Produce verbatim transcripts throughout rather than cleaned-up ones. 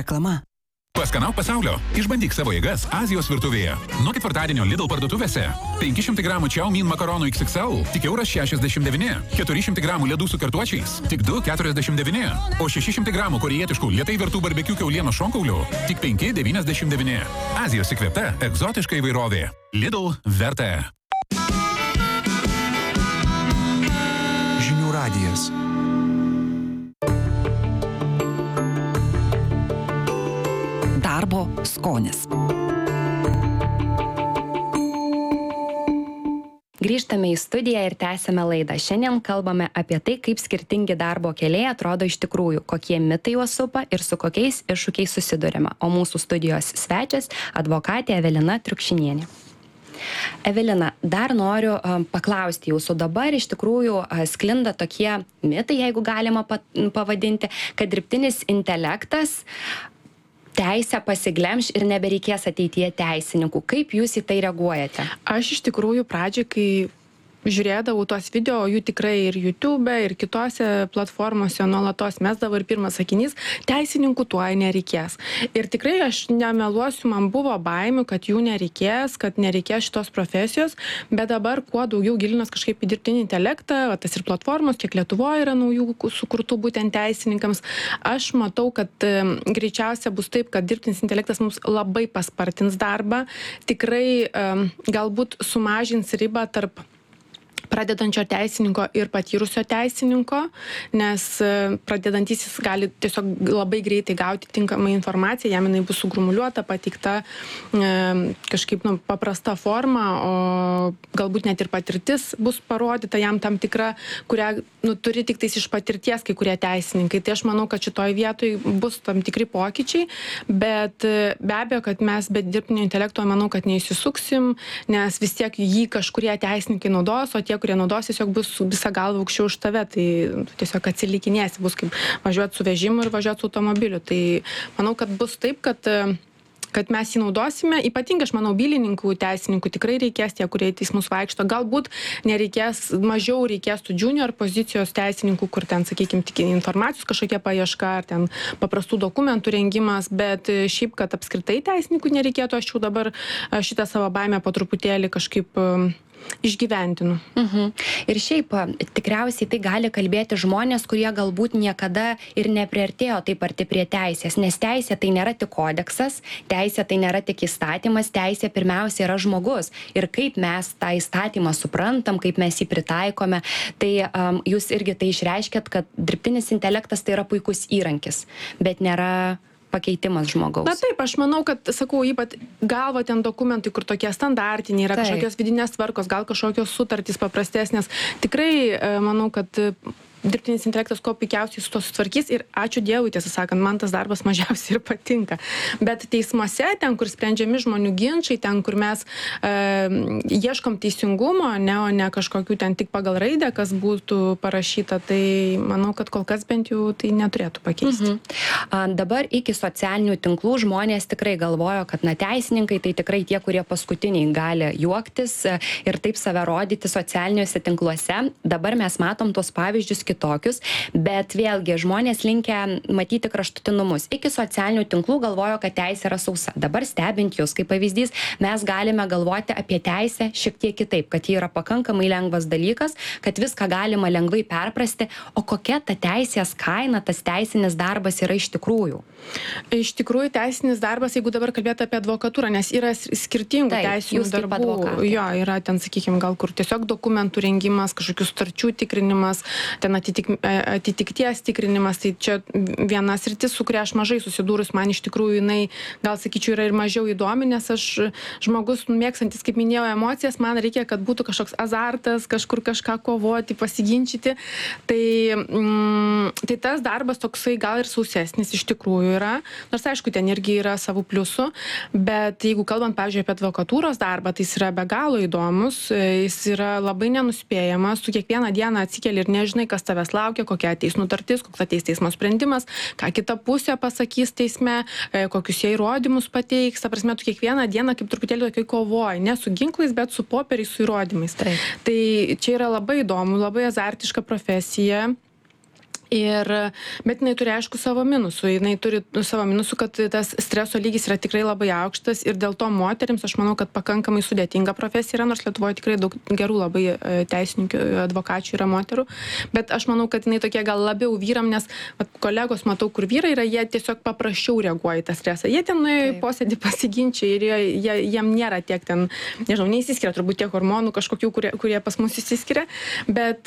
Reklama. Paskanauk pasaulio. Išbandyk savo jėgas Azijos virtuvėje. Nuo ketvirtadienio Lidl parduotuvėse. penki šimtai gramų Chow Mein makaronų iks iks el, tik euras šešiasdešimt devyni. keturi šimtai gramų ledų su kartuočiais, tik du keturiasdešimt devyni. O šeši šimtai gramų korejietiškų lietai virtų barbekių kiaulienos šonkaulių, tik penki devyniasdešimt devyni. Azijos įkvėpta egzotiška įvairovė. Lidl verta. Žinių radijas. Darbo skonis. Grįžtame į studiją ir tęsiame laidą. Šiandien kalbame apie tai, kaip skirtingi darbo keliai atrodo iš tikrųjų, kokie mitai juos supa ir su kokiais iššūkiais susidurima. O mūsų studijos svečias advokatė Evelina Triukšinienė. Evelina, dar noriu um, paklausti jūsų. Dabar iš tikrųjų uh, sklinda tokie mitai, jeigu galima pat, pavadinti, kad dirbtinis intelektas teisę pasiglemš ir nebereikės ateityje teisininkų. Kaip jūs į tai reaguojate? Aš iš tikrųjų pradžiai, kai žiūrėdavau tuos video, jų tikrai ir YouTube, ir kitose platformose nuolatos mesdavo ir pirmas sakinys, teisininkų tuoj nereikės. Ir tikrai aš nemeluosiu, man buvo baimių, kad jų nereikės, kad nereikės šitos profesijos, bet dabar kuo daugiau gilinos kažkaip į dirbtinį intelektą, va, tas ir platformos, kiek Lietuvoje yra naujų sukurtų būtent teisininkams, aš matau, kad um, greičiausia bus taip, kad dirbtinis intelektas mums labai paspartins darbą, tikrai um, galbūt sumažins ribą tarp pradedančio teisininko ir patyrusio teisininko, nes pradedantysis gali tiesiog labai greitai gauti tinkamą informaciją, jam jinai bus sugrumuliuota, pateikta e, kažkaip nu, paprasta forma, o galbūt net ir patirtis bus parodyta jam tam tikra, kurią nu, turi tik tais iš patirties kai kurie teisininkai. Tai aš manau, kad šitoj vietoj bus tam tikri pokyčiai, bet be abejo, kad mes be dirbtinio intelekto manau, kad neįsisuksim, nes vis tiek jį kažkurie teisininkai naudos, o tie, kurie naudos, tiesiog bus visą galvą aukščiau už tave, tai tiesiog atsilikinėsi, bus kaip važiuoti su vežimu ir važiuoti su automobiliu. Tai manau, kad bus taip, kad, kad mes jį naudosime. Ypatingai, aš manau, bylininkų, teisininkų tikrai reikės, tie, kurie į teismus vaikšto. Galbūt nereikės, mažiau reikės tų junior pozicijos teisininkų, kur ten, sakykime, tik informacijos kažkokie paieška, ar ten paprastų dokumentų rengimas, bet šiaip, kad apskritai teisininkų nereikėtų, aš jau dabar šitą savo baimę po truputėlį kažkaip išgyventinu. Mhm. Ir šiaip tikriausiai tai gali kalbėti žmonės, kurie galbūt niekada ir nepriartėjo taip arti prie teisės, nes teisė tai nėra tik kodeksas, teisė tai nėra tik įstatymas, teisė pirmiausia yra žmogus. Ir kaip mes tą įstatymą suprantam, kaip mes jį pritaikome, tai um, jūs irgi tai išreiškėt, kad dirbtinis intelektas tai yra puikus įrankis, bet nėra pakeitimas žmogaus. Na taip, aš manau, kad, sakau, ypat galvo ten dokumentai, kur tokie standartiniai, yra taip. Kažkokios vidinės tvarkos, gal kažkokios sutartys paprastesnės. Tikrai manau, kad dirbtinis intelektas kuo puikiausiai su to sutvarkys ir ačiū Dievui, tiesą sakant, man tas darbas mažiausiai ir patinka. Bet teismuose, ten, kur sprendžiami žmonių ginčai, ten, kur mes e, ieškom teisingumo, ne, o ne kažkokių ten tik pagal raidę, kas būtų parašyta, tai manau, kad kol kas bent jau tai neturėtų pakeisti. Mhm. A, dabar iki socialinių tinklų žmonės tikrai galvojo, kad na, teisininkai tai tikrai tie, kurie paskutiniai gali juoktis ir taip save rodyti socialiniuose tinkluose. Dabar mes matom tos pavyzdžius kitokius, bet vėlgi žmonės linkę matyti kraštutinumus. Iki socialinių tinklų galvojo, kad teisė yra sausa. Dabar stebint jūs, kaip pavyzdys, mes galime galvoti apie teisę šiek tiek kitaip, kad ji yra pakankamai lengvas dalykas, kad viską galima lengvai perprasti, o kokia ta teisės kaina, tas teisinis darbas yra iš tikrųjų? Iš tikrųjų, teisinis darbas, jeigu dabar kalbėti apie advokatūrą, nes yra skirtingų Taip, teisinių darbų. Jo, yra ten, sakykime, gal kur tiesiog dokumentų rengimas, kažkokių starčių tikrinimas, ten atitik, atitikties tikrinimas, tai čia viena sritis, su kuria aš mažai susidūrus, man iš tikrųjų jinai, gal sakyčiau, yra ir mažiau įdomi, nes aš žmogus mėgstantis, kaip minėjau, emocijas, man reikia, kad būtų kažkoks azartas, kažkur kažką kovoti, pasiginčyti, tai, mm, tai tas darbas toksai gal ir sausesnis iš tikrųjų yra, nors aišku, ten irgi yra savų pliusų, bet jeigu kalbant, pavyzdžiui, apie advokatūros darbą, tai jis yra be galo įdomus, jis yra labai nenuspėjamas, tu kiekvieną dieną atsikeli ir nežinai, kas tavęs laukia, kokia ateis nutartis, koks ateis teismo sprendimas, ką kita pusė pasakys teisme, kokius jie įrodymus pateiks. Ta prasme, tu kiekvieną dieną kaip truputėlį tokiai kovoji, ne su ginklais, bet su popieriais, su įrodymais. Taip. Tai čia yra labai įdomu, labai azartiška profesija. Ir, bet jinai turi aišku savo minusų, jinai turi savo minusų, kad tas streso lygis yra tikrai labai aukštas ir dėl to moterims aš manau, kad pakankamai sudėtinga profesija yra, nors Lietuvoje tikrai daug gerų labai teisininkų, advokačių yra moterų, bet aš manau, kad jinai tokie gal labiau vyram, nes vat, kolegos matau, kur vyrai yra, jie tiesiog paprasčiau reaguoja į tą stresą. Jie ten nuėjo į posėdį pasiginčia ir jie, jie, jiem nėra tiek ten, nežinau, neįsiskiria turbūt tiek hormonų kažkokių, kurie, kurie pas mus įsiskiria, bet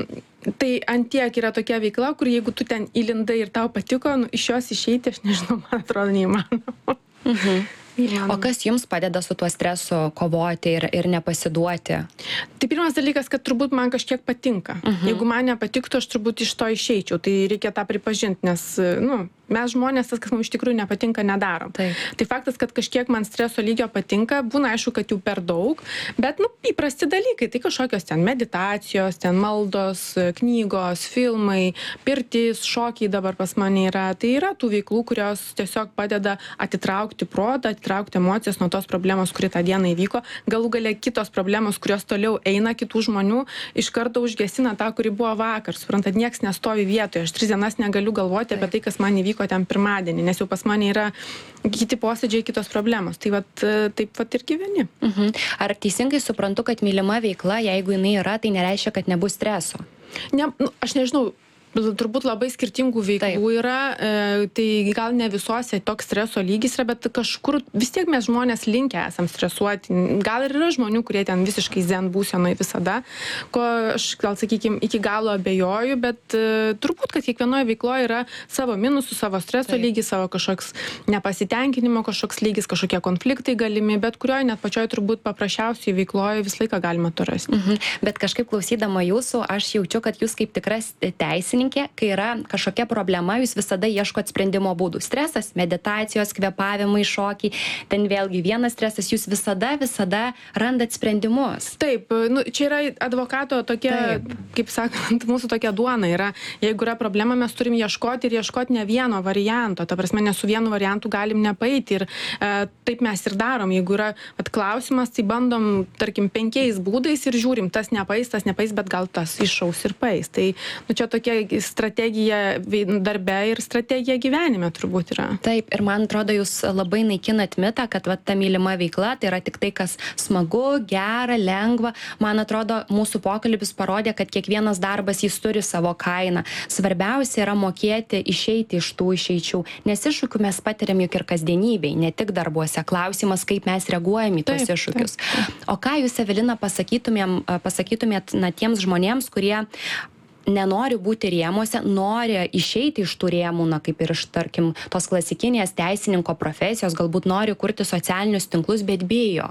tai ant tiek yra tokia veikla, kur jeigu tu ten įlindai ir tau patiko, nu, iš jos išeiti, aš nežinau, man atrodo neįmanoma. Mhm. O kas jums padeda su tuo stresu kovoti ir, ir nepasiduoti? Tai pirmas dalykas, kad turbūt man kažkiek patinka. Mhm. Jeigu man nepatiktų, aš turbūt iš to išeičiau. Tai reikia tą pripažinti, nes, nu, mes žmonės, tas, kas mums iš tikrųjų nepatinka, nedarom. Taip. Tai faktas, kad kažkiek man streso lygio patinka, būna aišku, kad jų per daug, bet, nu, įprasti dalykai, tai kažkokios ten meditacijos, ten maldos, knygos, filmai, pirtis, šokiai dabar pas mane yra. Tai yra tų veiklų, kurios tiesiog padeda atitraukti protą, atitraukti emocijas nuo tos problemos, kuri tą dieną įvyko. Galų gale kitos problemos, kurios toliau eina kitų žmonių, iš karto užgesina tą, kuri buvo vakar. Suprantat, nieks nestovi vietoje. Aš tris dienas negaliu galvoti apie tai, kas man įvyko ten pirmadienį, nes jau pas mane yra kiti posėdžiai, kitos problemos. Tai vat, taip vat ir gyveni. Mhm. Ar teisingai suprantu, kad mylima veikla, jeigu jinai yra, tai nereiškia, kad nebus streso? Ne, nu, aš nežinau, turbūt labai skirtingų veiklų Taip. yra, e, tai gal ne visose toks streso lygis yra, bet kažkur vis tiek mes žmonės linkę esam stresuoti. Gal ir yra žmonių, kurie ten visiškai zen būsenoje visada, ko aš gal, sakykime, iki galo abejoju, bet e, turbūt, kad kiekvienoje veikloje yra savo minusų, savo streso Taip. lygis, savo kažkoks nepasitenkinimo, kažkoks lygis, kažkokie konfliktai galimi, bet kurioje net pačioje turbūt paprasčiausiai veikloje visą laiką galima to rasti. Mhm. Bet kažkaip klausydama jūsų, aš jaučiu, kad jūs kaip tikras teisininkas, kai yra kažkokia problema, jūs visada ieškot sprendimo būdų. Stresas, meditacijos, kvėpavimai, šokiai, ten vėlgi vienas stresas, jūs visada, visada randat sprendimus. Taip, nu, čia yra advokato tokia, Taip. kaip sakant, mūsų tokia duona yra. Jeigu yra problema, mes turim ieškoti ir ieškoti ne vieno varianto. Ta prasme, ne su vienu variantu galim nepaeiti. Ir e, taip mes ir darom. Jeigu yra at, klausimas, tai bandom, tarkim, penkiais būdais ir žiūrim, tas nepaeis, tas nepaeis, bet gal tas iššaus ir paeis. Tai, nu, čia tokia strategija darbe ir strategija gyvenime turbūt yra. Taip, ir man atrodo, jūs labai naikinat mitą, kad va, ta mylima veikla tai yra tik tai, kas smagu, gera, lengva. Man atrodo, mūsų pokalbis parodė, kad kiekvienas darbas jis turi savo kainą. Svarbiausia yra mokėti išeiti iš tų išeičių, nes iššūkių mes patiriam juk ir kasdienybėj, ne tik darbuose. Klausimas, kaip mes reaguojam į tos taip, iššūkius. Taip, taip. O ką jūs, Evelina, pasakytumėm, pasakytumėt na, tiems žmonėms, kurie nenori būti rėmuose, nori išeiti iš tų rėmų, na, kaip ir iš, tarkim, tos klasikinės teisininko profesijos, galbūt nori kurti socialinius tinklus, bet bijo?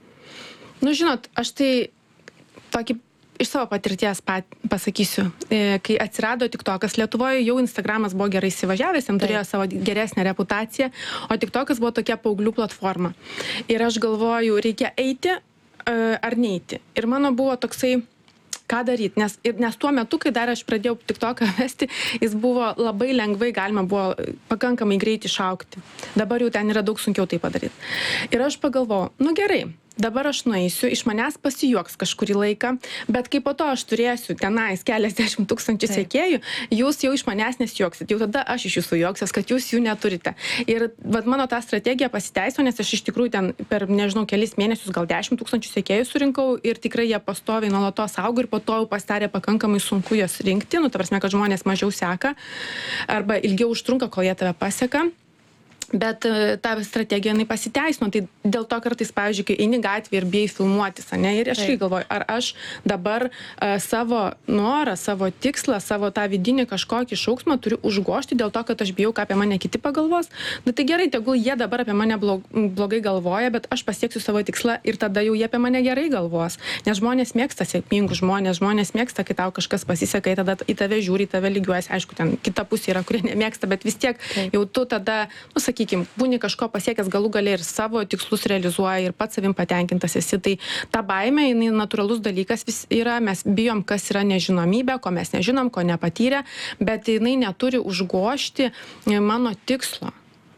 Nu, žinot, aš tai tokį iš savo patirties pat, pasakysiu. E, kai atsirado TikTokas Lietuvoje, jau Instagramas buvo gerai įsivažiavęs, jam turėjo savo geresnę reputaciją, o TikTokas buvo tokia paauglių platforma. Ir aš galvoju, reikia eiti e, ar neiti. Ir mano buvo toksai, ką daryti, nes, nes tuo metu, kai dar aš pradėjau TikToką vesti, jis buvo labai lengvai, galima buvo pakankamai greit išaukti. Dabar jau ten yra daug sunkiau tai padaryti. Ir aš pagalvojau, nu gerai, dabar aš nueisiu, iš manęs pasijuoks kažkurį laiką, bet kai po to aš turėsiu tenais keliasdešimt tūkstančių sekėjų, jūs jau iš manęs nesijuoksit, jau tada aš iš jūsų juoksiuos, kad jūs jų neturite. Ir vat, mano ta strategija pasiteisino, nes aš iš tikrųjų ten per, nežinau, kelis mėnesius gal dešimt tūkstančių sekėjų surinkau ir tikrai jie pastoviai nuolatos augo ir po to jau pasidarė pakankamai sunku juos rinkti, nu, ta prasme, kad žmonės mažiau seka arba ilgiau užtrunka, kol jie tave paseka. Bet ta strategija, jinai pasiteisino. Tai dėl to kartais, pavyzdžiui, kai eini gatvėje ir bijai filmuotis, ne? Ir aš kai galvoju, ar aš dabar uh, savo norą, savo tikslą, savo tą vidinį kažkokį šauksmą turiu užgožti dėl to, kad aš bijau, ką apie mane kiti pagalvos. Na tai gerai, tegul jie dabar apie mane blog, blogai galvoja, bet aš pasieksiu savo tikslą ir tada jau jie apie mane gerai galvos. Nes žmonės mėgsta sėkmingus žmonės, žmonės mėgsta, kai tau kažkas pasiseka, tada į tave žiūri, į tave lygiuojas. Aišku, ten kita pusė yra, kurie nemėgsta, bet vis tiek Taip. Jau tu tada, nu, sakykim, būni kažko pasiekęs, galų gale ir savo tikslus realizuoja ir pats savim patenkintas esi. Tai ta baimė, jinai natūralus dalykas vis yra, mes bijom, kas yra nežinomybė, ko mes nežinom, ko nepatyrė, bet jinai neturi užgožti mano tikslo.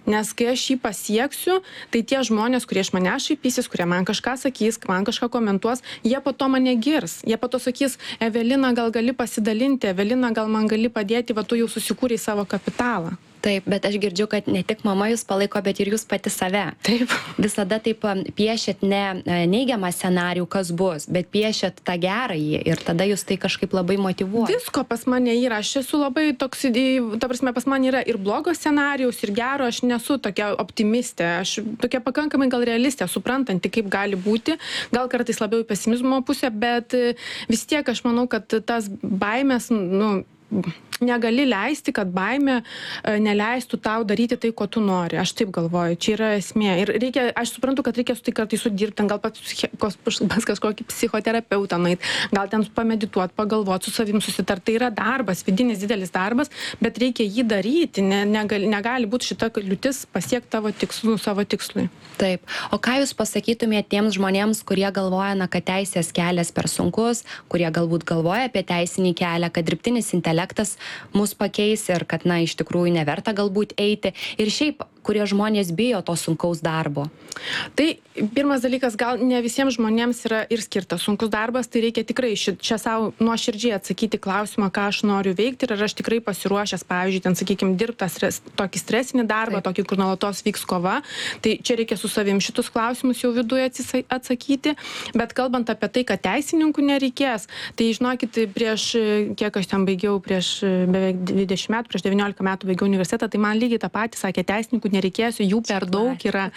Nes kai aš jį pasieksiu, tai tie žmonės, kurie iš mane šaipysis, kurie man kažką sakys, man kažką komentuos, jie po to mane girs. Jie po to sakys, Evelina, gal gali pasidalinti, Evelina, gal man gali padėti, va tu jau susikūrei savo kapitalą. Taip, bet aš girdžiu, kad ne tik mama jūs palaiko, bet ir jūs pati save. Taip. Visada taip piešėt ne neigiamą scenarijų, kas bus, bet piešėt tą gerąjį ir tada jūs tai kažkaip labai motyvuoja. Visko pas mane yra, aš esu labai toks, ta prasme, pas mane yra ir blogo scenarijaus, ir gero, aš nesu tokia optimistė, aš tokia pakankamai gal realistė, suprantanti, kaip gali būti, gal kartais labiau į pesimizmo pusę, bet vis tiek aš manau, kad tas baimės, nu, negali leisti, kad baimė neleistų tau daryti tai, ko tu nori. Aš taip galvoju, čia yra esmė. Ir reikia, aš suprantu, kad reikia su tai kartais sudirbti, gal pas, pas kažkokį psichoterapeutą nueit, gal ten pamedituoti, pagalvoti, su savim susitarti. Tai yra darbas, vidinis didelis darbas, bet reikia jį daryti. Ne, negali, negali būti šita kliūtis pasiekti tavo tikslų, savo tikslui. Taip. O ką jūs pasakytumėte tiems žmonėms, kurie galvoja, na, kad teisės kelias per sunkus, kurie galbūt galvoja apie teisinį kelią, kad dirbtinis intelektas mus pakeis ir kad, na, iš tikrųjų neverta galbūt eiti. Ir šiaip, kurie žmonės bijo to sunkaus darbo. Tai pirmas dalykas, gal ne visiems žmonėms yra ir skirtas sunkus darbas, tai reikia tikrai ši, čia savo nuoširdžiai atsakyti klausimą, ką aš noriu veikti ir ar aš tikrai pasiruošęs, pavyzdžiui, ten, sakykime, dirbti stres, tokį stresinį darbą, Taip. Tokį, kur nuolatos vyks kova. Tai čia reikia su savim šitus klausimus jau viduje atsakyti. Bet kalbant apie tai, kad teisininkų nereikės, tai žinokit, prieš, kiek aš ten baigiau, prieš beveik dvidešimt metų, prieš devyniolika metų baigiau universitetą, tai man lygiai tą patį sakė, teisininkų nereikėsiu, jų per daug yra,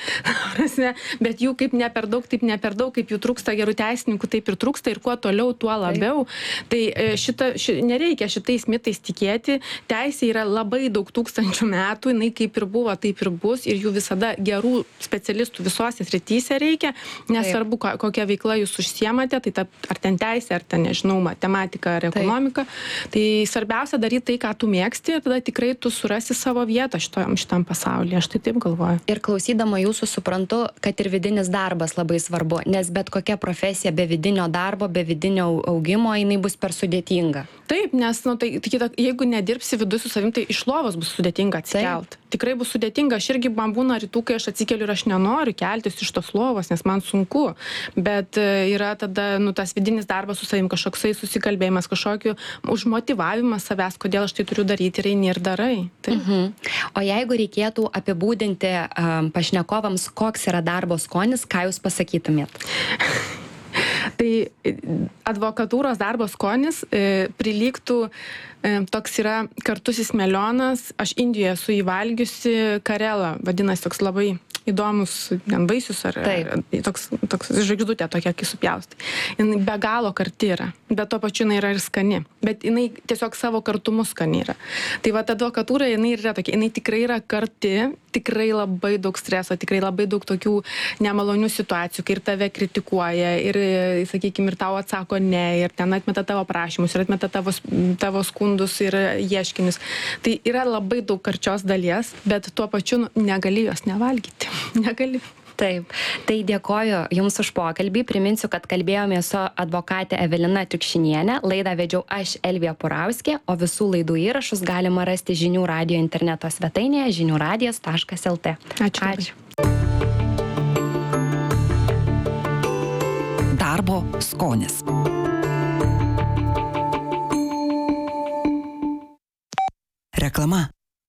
bet jų kaip ne per daug, taip ne per daug, kaip jų trūksta gerų teisininkų, taip ir trūksta ir kuo toliau, tuo labiau. Tai šita, ši, nereikia šitais mitais tikėti, teisė yra labai daug tūkstančių metų, jinai kaip ir buvo, taip ir bus ir jų visada gerų specialistų visose srityse reikia, nesvarbu, ko, kokia veikla jūs užsiemate, tai ta, ar ten teisė, ar ten, nežinau, matematika, ar ekonomika, taip. Tai svarbiausia daryti tai, ką tu mėgsti ir tada tikrai tu surasi savo vietą šitam, šitam pasaulyje. Aš tai taip galvoju. Ir klausydama jūsų suprantu, kad ir vidinis darbas labai svarbu, nes bet kokia profesija be vidinio darbo, be vidinio augimo, jinai bus per sudėtinga. Taip, nes, nu, tai, tai, jeigu nedirbsi viduje su savim, tai iš lovos bus sudėtinga atsikelt. Taip. Tikrai bus sudėtinga. Aš irgi man būna rytų, kai aš atsikeliu ir aš nenoriu keltis iš tos lovos, nes man sunku. Bet yra tada, nu, tas vidinis darbas su savim, kažkoksai susikalbėjimas, kažkokiu užmotyvavimas savęs, kodėl aš tai turiu daryti ir eini ir darai. Taip. Mhm. O jeigu reikėtų apibūdinti um, pašnekovams, koks yra darbo skonis, ką jūs pasakytumėt? Tai advokatūros darbo skonis e, prilygtų, e, toks yra kartusis melionas, aš Indijoje esu įvalgiusi karelą, vadinasi toks labai įdomus vaisius ar, ar toks, toks žvaigždutė tokia, kai supjaustai. Jis be galo karti yra, bet to pačiu jinai yra ir skani, bet jinai tiesiog savo kartumu skani yra. Tai va, advokatūra jinai yra tokia, jinai tikrai yra karti, tikrai labai daug streso, tikrai labai daug tokių nemalonių situacijų, kai ir tave kritikuoja, ir, sakykime, ir tau atsako ne, ir ten atmeta tavo prašymus, ir atmeta tavo, tavo skundus ir ieškinius. Tai yra labai daug karčios dalies, bet tuo pačiu nu, negali jos nevalgyti. Negali. Taip, tai dėkoju Jums už pokalbį. Priminsiu, kad kalbėjome su advokate Evelina Triukšinienė. Laidą vedžiau aš, Elvija Purauskė, o visų laidų įrašus galima rasti Žinių radijo interneto svetainėje žinių radijas taškas lt. Ačiū. Ačiū. Darbo skonis. Reklama.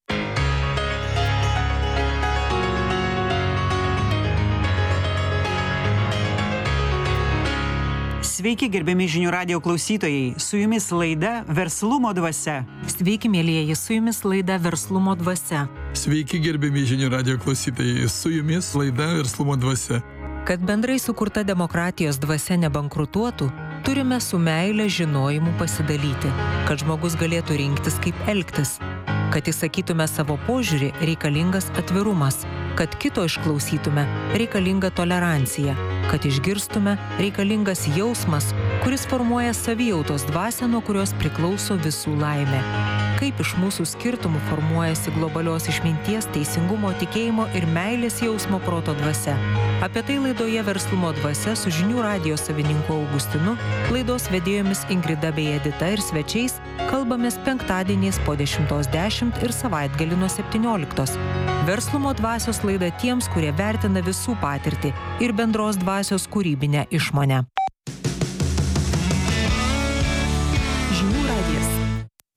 Sveiki, gerbiami Žinių radijo klausytojai. Su jumis laida Verslumo dvasia. Sveiki, mielieji, su jumis laida Verslumo dvasia. Sveiki, gerbiami Žinių radijo klausytojai. Su jumis laida Verslumo dvasia. Kad bendrai sukurta demokratijos dvasia nebankrutuotų, turime su meile žinojimu pasidalyti, kad žmogus galėtų rinktis, kaip elgtis. Kad įsakytume savo požiūrį, reikalingas atvirumas. Kad kito išklausytume, reikalinga tolerancija. Kad išgirstume, reikalingas jausmas, kuris formuoja savijautos dvasią, nuo kurios priklauso visų laimė. kaip iš mūsų skirtumų formuojasi globalios išminties, teisingumo, tikėjimo ir meilės jausmo proto dvasia. Apie tai laidoje Verslumo dvasia su žinių radijo savininku Augustinu, laidos vedėjomis Ingrida bei Edita ir svečiais kalbamės penktadieniais po dešimtos dešimt ir savaitgalį nuo septynioliktos. Verslumo dvasios laida tiems, kurie vertina visų patirtį ir bendros dvasios kūrybinę išmonę.